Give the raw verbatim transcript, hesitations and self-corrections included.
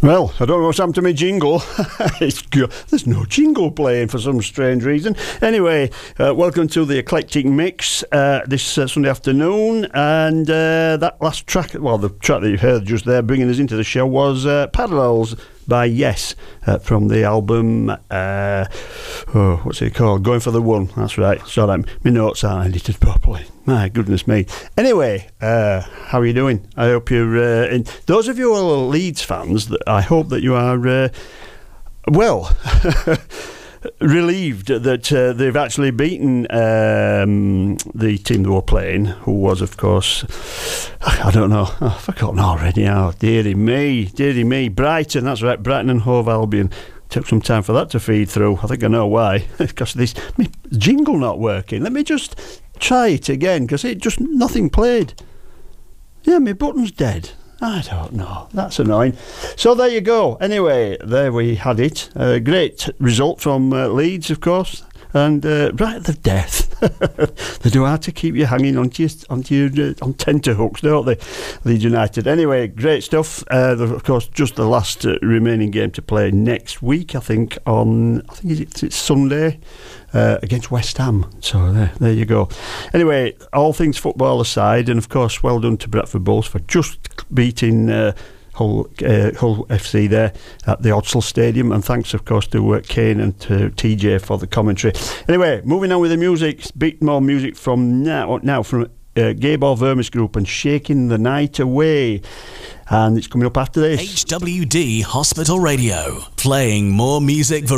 Well, I don't know what's happened to my jingle. it's go- There's no jingle playing for some strange reason. Anyway, uh, welcome to the Eclectic Mix uh, this uh, Sunday afternoon. And uh, that last track, well, the track that you heard just there bringing us into the show was uh, Parallels by Yes uh, from the album, uh, oh, what's it called? Going for the One. That's right. Sorry, my notes aren't edited properly. My goodness me. Anyway, uh, how are you doing? I hope you're uh, in. Those of you who are Leeds fans, I hope that you are, uh, well, relieved that uh, they've actually beaten um, the team they were playing, who was, of course, I don't know, oh, I've forgotten already. Oh, dearie me, dearie me. Brighton, that's right, Brighton and Hove Albion. Took some time for that to feed through. I think I know why. Because this my jingle not working. Let me just try it again, because it just nothing played. Yeah, my button's dead. I don't know. That's annoying. So there you go. Anyway, there we had it. A great result from uh, Leeds, of course. And uh, right at the death. They do hard to keep you hanging onto your, onto your uh, on tenterhooks, don't they? Leeds United. Anyway, great stuff. Uh, of course, just the last uh, remaining game to play next week, I think, on, I think it's, it's Sunday. Uh, against West Ham. So there, there you go. Anyway, all things football aside, and of course, well done to Bradford Bulls for just beating uh, Hull, uh, Hull F C there at the Odsal Stadium, and thanks, of course, to uh, Kane and to T J for the commentary. Anyway, moving on with the music, bit more music from now, now from uh, Gabor Vermis Group and Shaking the Night Away. And it's coming up after this. H W D Hospital Radio, playing more music.